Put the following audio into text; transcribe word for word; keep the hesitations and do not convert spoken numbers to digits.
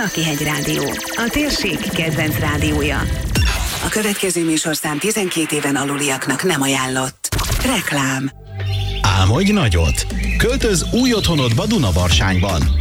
Hunyadi Rádió, a térség kedvenc rádiója. A következő műsorszám tizenkét éven aluliaknak nem ajánlott. Reklám. Álmodj nagyot! Költöz új otthonodba Dunavarsányban!